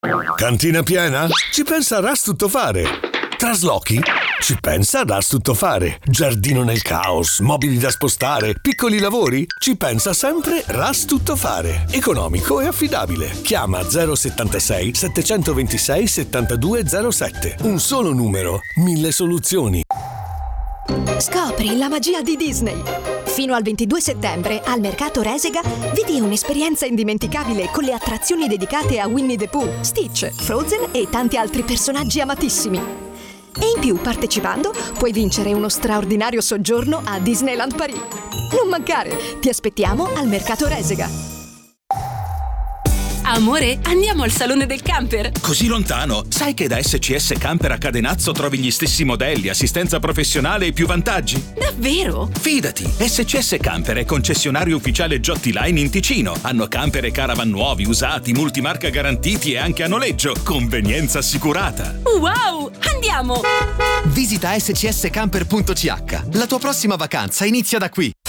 Cantina piena? Ci pensa Rastutto-Fare. Traslochi? Ci pensa Rastutto-Fare. Giardino nel caos, mobili da spostare, piccoli lavori? Ci pensa sempre Rastutto-Fare. Economico e affidabile. Chiama 076 726 7207. Un solo numero, 1000 soluzioni. Scopri la magia di Disney. Fino al 22 settembre al Mercato Resega vivi un'esperienza indimenticabile con le attrazioni dedicate a Winnie the Pooh, Stitch, Frozen e tanti altri personaggi amatissimi. E in più, partecipando, puoi vincere uno straordinario soggiorno a Disneyland Paris. Non mancare, ti aspettiamo al Mercato Resega. Amore, andiamo al Salone del Camper. Così lontano? Sai che da SCS Camper a Cadenazzo trovi gli stessi modelli, assistenza professionale e più vantaggi? Davvero? Fidati, SCS Camper è concessionario ufficiale Giotti Line in Ticino. Hanno camper e caravan nuovi, usati, multimarca garantiti e anche a noleggio. Convenienza assicurata. Wow, andiamo! Visita scscamper.ch. La tua prossima vacanza inizia da qui.